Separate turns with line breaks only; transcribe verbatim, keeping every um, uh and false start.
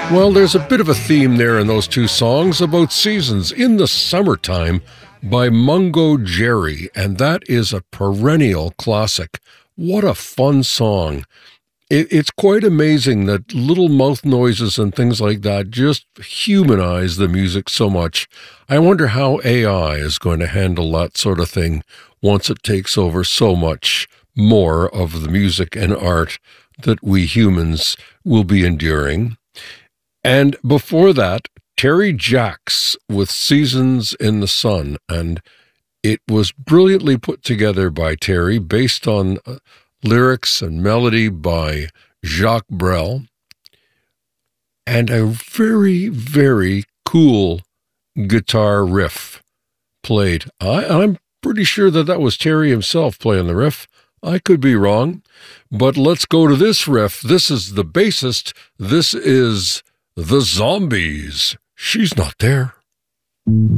Well, there's a bit of a theme there in those two songs about seasons. In the Summertime by Mungo Jerry, and that is a perennial classic. What a fun song. It, it's quite amazing that little mouth noises and things like that just humanize the music so much. I wonder how A I is going to handle that sort of thing once it takes over so much more of the music and art that we humans will be enduring. And before that, Terry Jacks with Seasons in the Sun, and it was brilliantly put together by Terry, based on uh, lyrics and melody by Jacques Brel, and a very, very cool guitar riff played. I, I'm pretty sure that that was Terry himself playing the riff. I could be wrong, but let's go to this riff. This is the bassist. This is The Zombies. She's not there.